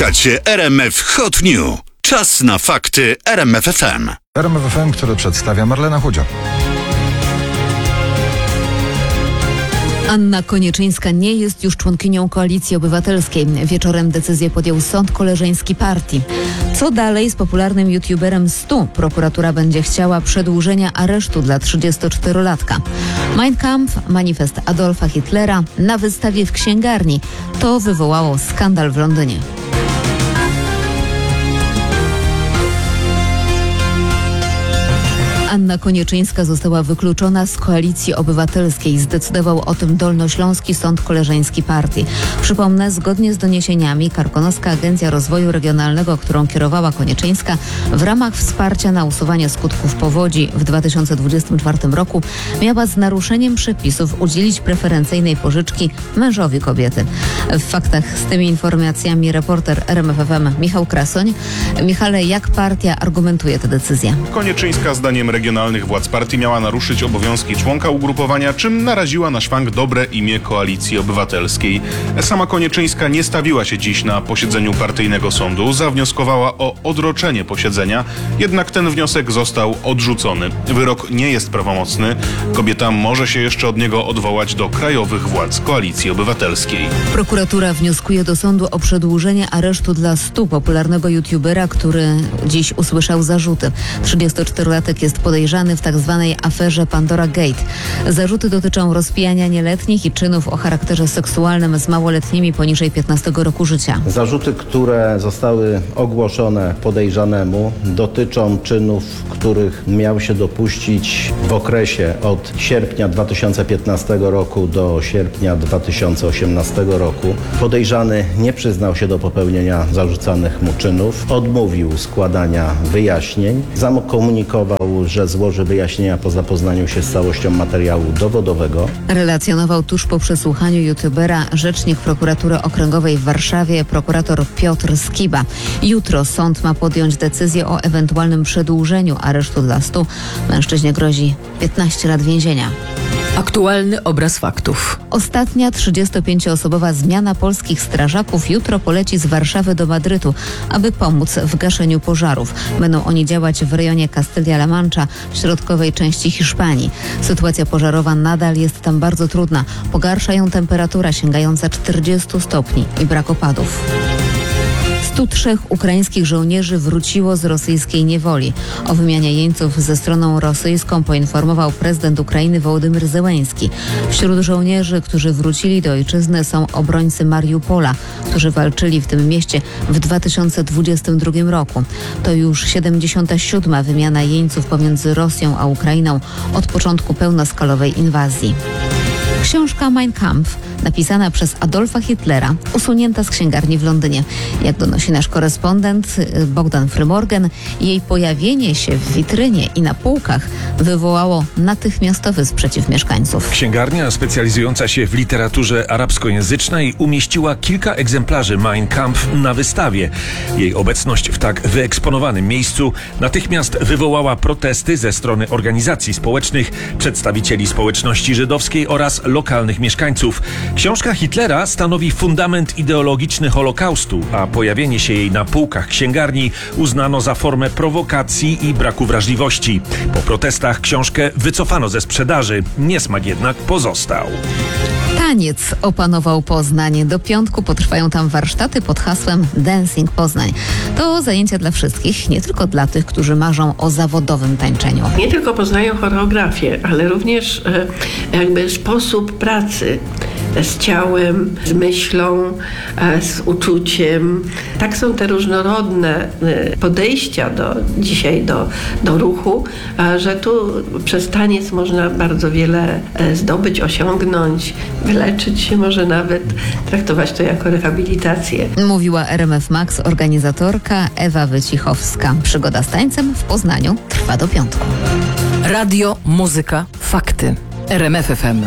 Słuchacie RMF Hot New. Czas na fakty RMF FM. RMF FM, który przedstawia Marlena Chudzio. Anna Konieczynska nie jest już członkinią Koalicji Obywatelskiej. Wieczorem decyzję podjął sąd koleżeński partii. Co dalej z popularnym youtuberem Stu? Prokuratura będzie chciała przedłużenia aresztu dla 34-latka. Mein Kampf, manifest Adolfa Hitlera, na wystawie w księgarni. To wywołało skandal w Londynie. Anna Konieczynska została wykluczona z Koalicji Obywatelskiej. Zdecydował o tym Dolnośląski Sąd Koleżeński Partii. Przypomnę, zgodnie z doniesieniami Karkonoska Agencja Rozwoju Regionalnego, którą kierowała Konieczynska, w ramach wsparcia na usuwanie skutków powodzi w 2024 roku miała z naruszeniem przepisów udzielić preferencyjnej pożyczki mężowi kobiety. W faktach z tymi informacjami reporter RMFFM Michał Krasoń. Michale, jak partia argumentuje tę decyzję? Konieczynska zdaniem regionalnych władz partii miała naruszyć obowiązki członka ugrupowania, czym naraziła na szwank dobre imię Koalicji Obywatelskiej. Sama Konieczynska nie stawiła się dziś na posiedzeniu partyjnego sądu, zawnioskowała o odroczenie posiedzenia, jednak ten wniosek został odrzucony. Wyrok nie jest prawomocny. Kobieta może się jeszcze od niego odwołać do krajowych władz Koalicji Obywatelskiej. Prokuratura wnioskuje do sądu o przedłużenie aresztu dla Stu, popularnego youtubera, który dziś usłyszał zarzuty. 34-latek jest podejrzany w tzw. aferze Pandora Gate. Zarzuty dotyczą rozpijania nieletnich i czynów o charakterze seksualnym z małoletnimi poniżej 15 roku życia. Zarzuty, które zostały ogłoszone podejrzanemu, dotyczą czynów, których miał się dopuścić w okresie od sierpnia 2015 roku do sierpnia 2018 roku. Podejrzany nie przyznał się do popełnienia zarzucanych mu czynów, odmówił składania wyjaśnień, zakomunikował, że złoży wyjaśnienia po zapoznaniu się z całością materiału dowodowego. Relacjonował tuż po przesłuchaniu youtubera rzecznik prokuratury okręgowej w Warszawie, prokurator Piotr Skiba. Jutro sąd ma podjąć decyzję o ewentualnym przedłużeniu aresztu dla Stu. Mężczyźnie grozi 15 lat więzienia. Aktualny obraz faktów. Ostatnia 35-osobowa zmiana polskich strażaków jutro poleci z Warszawy do Madrytu, aby pomóc w gaszeniu pożarów. Będą oni działać w rejonie Castilla-La Mancha, w środkowej części Hiszpanii. Sytuacja pożarowa nadal jest tam bardzo trudna. Pogarsza ją temperatura sięgająca 40 stopni i brak opadów. 103 ukraińskich żołnierzy wróciło z rosyjskiej niewoli. O wymianie jeńców ze stroną rosyjską poinformował prezydent Ukrainy Wołodymyr Zełenski. Wśród żołnierzy, którzy wrócili do ojczyzny, są obrońcy Mariupola, którzy walczyli w tym mieście w 2022 roku. To już 77. wymiana jeńców pomiędzy Rosją a Ukrainą od początku pełnoskalowej inwazji. Książka Mein Kampf, napisana przez Adolfa Hitlera, usunięta z księgarni w Londynie. Jak donosi nasz korespondent Bogdan Frymorgan, jej pojawienie się w witrynie i na półkach wywołało natychmiastowy sprzeciw mieszkańców. Księgarnia specjalizująca się w literaturze arabskojęzycznej umieściła kilka egzemplarzy Mein Kampf na wystawie. Jej obecność w tak wyeksponowanym miejscu natychmiast wywołała protesty ze strony organizacji społecznych, przedstawicieli społeczności żydowskiej oraz lokalnych mieszkańców. Książka Hitlera stanowi fundament ideologiczny Holokaustu, a pojawienie się jej na półkach księgarni uznano za formę prowokacji i braku wrażliwości. Po protestach książkę wycofano ze sprzedaży. Niesmak jednak pozostał. Taniec opanował Poznań. Do piątku potrwają tam warsztaty pod hasłem Dancing Poznań. To zajęcia dla wszystkich, nie tylko dla tych, którzy marzą o zawodowym tańczeniu. Nie tylko poznają choreografię, ale również jakby sposób pracy z ciałem, z myślą, z uczuciem. Tak są te różnorodne podejścia dzisiaj do ruchu, że tu przez taniec można bardzo wiele zdobyć, osiągnąć, wyleczyć się, może nawet traktować to jako rehabilitację. Mówiła RMF Max organizatorka Ewa Wycichowska. Przygoda z tańcem w Poznaniu trwa do piątku. Radio, muzyka, fakty. RMF FM.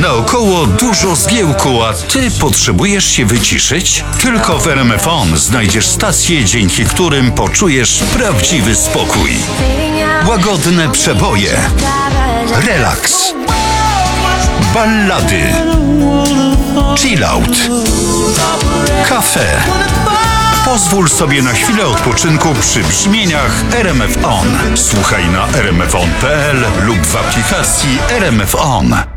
Naokoło dużo zgiełku, a ty potrzebujesz się wyciszyć? Tylko w RMF On znajdziesz stacje, dzięki którym poczujesz prawdziwy spokój. Łagodne przeboje, relaks, ballady, chillout, kafe. Pozwól sobie na chwilę odpoczynku przy brzmieniach RMF On. Słuchaj na rmfon.pl lub w aplikacji RMF On.